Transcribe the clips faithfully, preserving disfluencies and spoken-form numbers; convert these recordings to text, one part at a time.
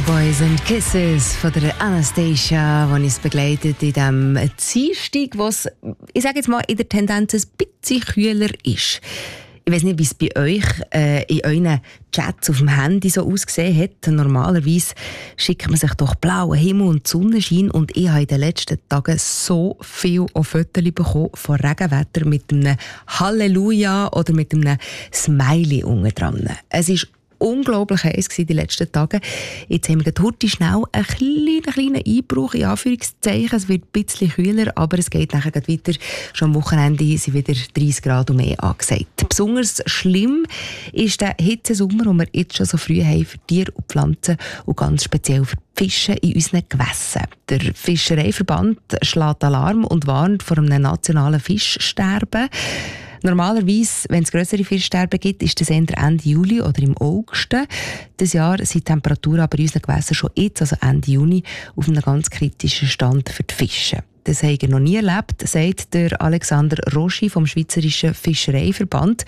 Boys and Kisses von der Anastasia, die uns begleitet in diesem Dienstag, was, ich sage jetzt mal, in der Tendenz ein bisschen kühler ist. Ich weiss nicht, wie es bei euch äh, in euren Chats auf dem Handy so ausgesehen hat. Normalerweise schickt man sich doch blauen Himmel und Sonnenschein, und ich habe in den letzten Tagen so viel Fotos bekommen von Regenwetter mit einem Halleluja oder mit einem Smiley unten dran. Es ist unglaublich heiß gewesen die letzten Tage. Jetzt haben wir heute schnell einen kleinen, kleinen Einbruch, in Anführungszeichen. Es wird ein bisschen kühler, aber es geht nachher weiter. Schon am Wochenende sind wieder dreißig Grad und mehr angesagt. Besonders schlimm ist der Hitzesommer, den wir jetzt schon so früh haben für Tiere und Pflanzen und ganz speziell für die Fische in unseren Gewässern. Der Fischereiverband schlägt Alarm und warnt vor einem nationalen Fischsterben. Normalerweise, wenn es grössere Fischsterben gibt, ist das entweder Ende Juli oder im August. Dieses Jahr sind die Temperaturen aber in unseren Gewässern schon jetzt, also Ende Juni, auf einem ganz kritischen Stand für die Fische. Das habe ich noch nie erlebt, sagt der Alexander Roschi vom Schweizerischen Fischereiverband.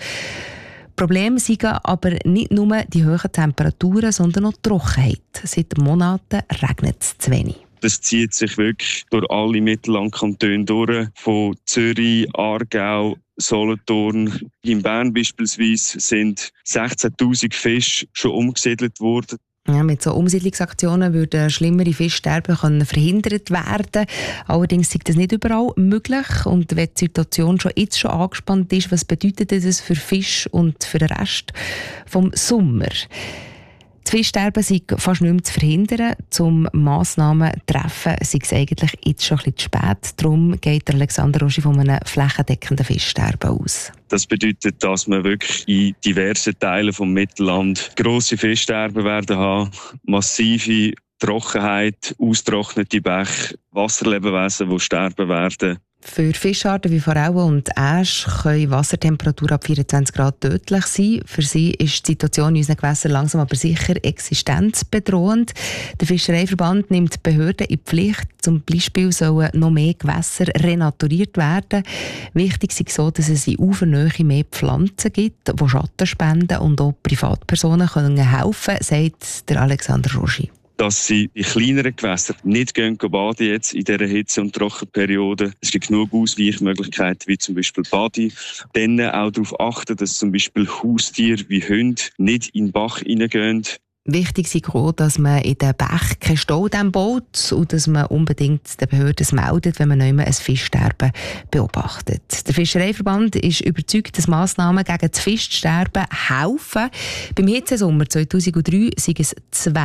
Problem sind aber nicht nur die hohen Temperaturen, sondern auch die Trockenheit. Seit Monaten regnet es zu wenig. Das zieht sich wirklich durch alle Mittellandkantone durch, von Zürich, Aargau, Solothurn. In Bern beispielsweise sind sechzehntausend Fische schon umgesiedelt worden. Ja, mit so Umsiedlungsaktionen würden schlimmere Fischsterben können verhindert werden. Allerdings ist das nicht überall möglich. Und wenn die Situation schon jetzt schon angespannt ist, was bedeutet das für Fisch und für den Rest vom Sommer? Das Fischsterben sei fast nicht mehr zu verhindern. Um Massnahmen zu treffen, sei es eigentlich jetzt schon ein bisschen zu spät. Darum geht Alexander Roschi von einem flächendeckenden Fischsterben aus. Das bedeutet, dass wir wirklich in diversen Teilen des Mittelland grosse Fischsterben werden haben, massive Trockenheit, austrocknete Bäche, Wasserlebewesen, die sterben werden. Für Fischarten wie Forellen und Äsch können Wassertemperaturen ab vierundzwanzig Grad tödlich sein. Für sie ist die Situation in unseren Gewässern langsam aber sicher existenzbedrohend. Der Fischereiverband nimmt die Behörden in die Pflicht. Zum Beispiel sollen noch mehr Gewässer renaturiert werden. Wichtig ist so, dass es in Ufernähe mehr Pflanzen gibt, die Schatten spenden, und auch Privatpersonen können helfen, sagt der Alexander Roschi. Dass sie in kleineren Gewässern nicht gehen baden jetzt in dieser Hitze- und Trockenperiode. Es gibt genug Ausweichmöglichkeiten, wie zum Beispiel Badi. Dann auch darauf achten, dass zum Beispiel Haustiere wie Hunde nicht in den Bach hineingehen. Wichtig ist auch, dass man in den Bächen keinen Staudämm baut und dass man unbedingt den Behörden meldet, wenn man nicht mehr ein Fischsterben beobachtet. Der Fischereiverband ist überzeugt, dass Massnahmen gegen das Fischsterben helfen. Beim Hitzesommer zweitausenddrei sind es zwei